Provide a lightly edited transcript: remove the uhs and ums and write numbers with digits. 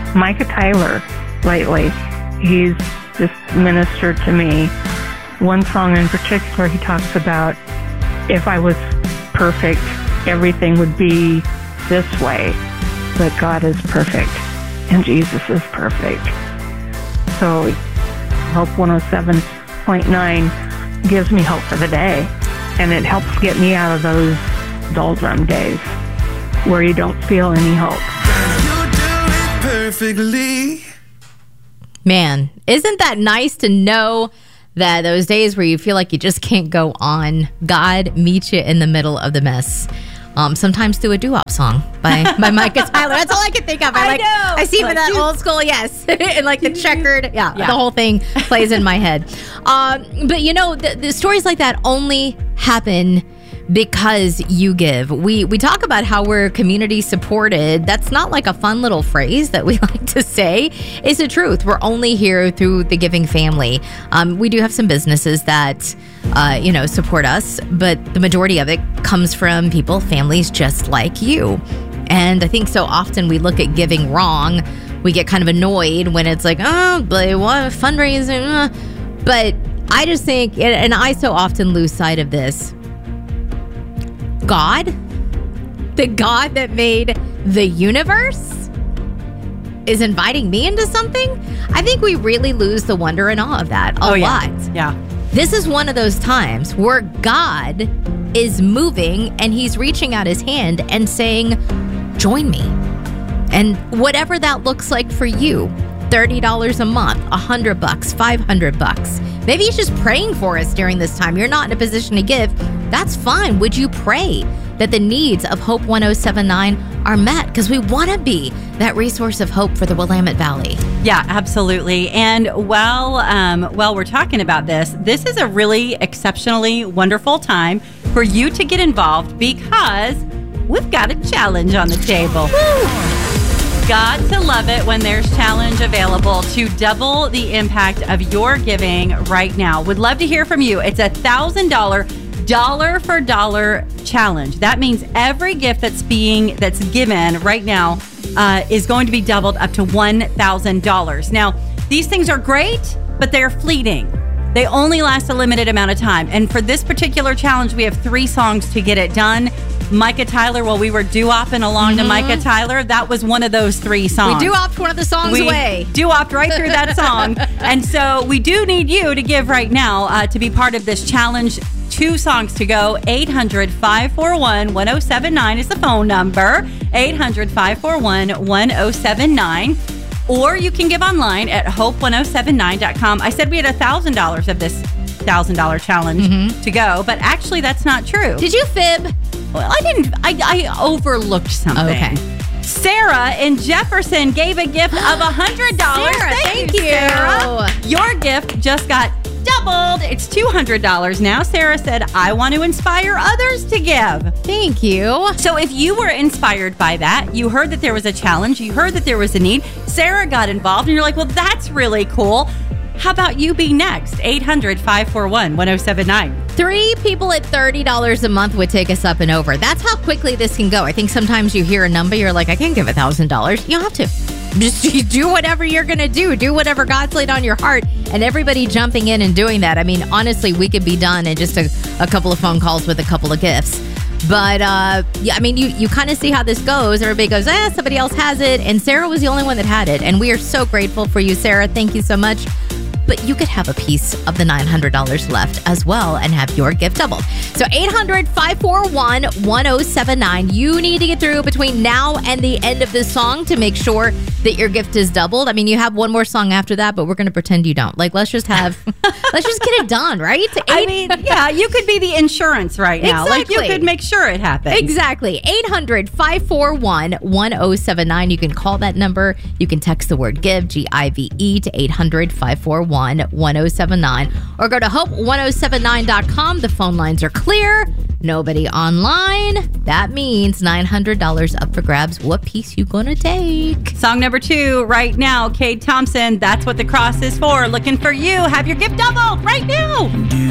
Micah Tyler lately. He's just ministered to me. One song in particular, he talks about if I was perfect, everything would be this way. But God is perfect, and Jesus is perfect. So Hope 107.9 gives me hope for the day, and it helps get me out of those doldrum days where you don't feel any hope. You do it perfectly. Man, isn't that nice to know that those days where you feel like you just can't go on, God meets you in the middle of the mess. Sometimes do a doo-wop song by Micah Tyler. That's all I can think of. I see him in that old school, yes. And like the checkered, the whole thing plays in my head. But you know, the stories like that only happen because you give. We talk about how we're community supported. That's not like a fun little phrase that we like to say. It's the truth. We're only here through the giving family. We do have some businesses that support us, but the majority of it comes from people, families just like you. And I think so often we look at giving wrong. We get kind of annoyed when it's like, oh, but what fundraising? But I just think, and I so often lose sight of this. God, the God that made the universe, is inviting me into something. I think we really lose the wonder and awe of that a lot. Yeah. This is one of those times where God is moving and he's reaching out his hand and saying, join me. And whatever that looks like for you, $30 a month, $100, $500. Maybe he's just praying for us during this time. You're not in a position to give. That's fine. Would you pray that the needs of Hope 107.9 are met? Because we want to be that resource of hope for the Willamette Valley. Yeah, absolutely. And while we're talking about this is a really exceptionally wonderful time for you to get involved because we've got a challenge on the table. Woo! Got to love it when there's challenge available to double the impact of your giving right now. Would love to hear from you. It's $1,000 dollar for dollar challenge. That means every gift that's given right now is going to be doubled up to $1,000. Now, these things are great, but they're fleeting. They only last a limited amount of time. And for this particular challenge, we have 3 songs to get it done. Micah Tyler, while we were doo-opping along to Micah Tyler, that was one of those 3 songs. We doo-opped one of the songs away. We doo-opped right through that song. And so we do need you to give right now to be part of this challenge. 2 songs to go. 800-541-1079 is the phone number. 800-541-1079. Or you can give online at hope1079.com. I said we had $1,000 of this $1,000 challenge to go, but actually that's not true. Did you fib? Well, I didn't. I overlooked something. Okay. Sarah in Jefferson gave a gift of $100. Sarah, thank you. Sarah. Your gift just got doubled. It's $200 now. Sarah said, I want to inspire others to give. Thank you. So if you were inspired by that, you heard that there was a challenge, you heard that there was a need, Sarah got involved, and you're like, well, that's really cool. How about you be next? 800-541-1079. 3 people at $30 a month would take us up and over. That's how quickly this can go. I think sometimes you hear a number, you're like, I can't give $1,000. You don't have to. Just do whatever you're going to do. Do whatever God's laid on your heart. And everybody jumping in and doing that. I mean, honestly, we could be done in just a couple of phone calls with a couple of gifts. But, yeah, I mean, you kind of see how this goes. Everybody goes, somebody else has it. And Sarah was the only one that had it. And we are so grateful for you, Sarah. Thank you so much. But you could have a piece of the $900 left as well and have your gift doubled. So 800-541-1079. You need to get through between now and the end of this song to make sure that your gift is doubled. I mean, you have one more song after that, but we're going to pretend you don't. Like, let's just get it done, right? I mean, yeah, you could be the insurance right now. Exactly. Like, you could make sure it happens. Exactly. 800-541-1079. You can call that number. You can text the word GIVE, GIVE, to 800-541-1079. Or go to hope1079.com. The phone lines are clear. Nobody online. That means $900 up for grabs. What piece you gonna take? Song number 2 right now. Cade Thompson, That's What the Cross Is For. Looking for you. Have your gift doubled right now.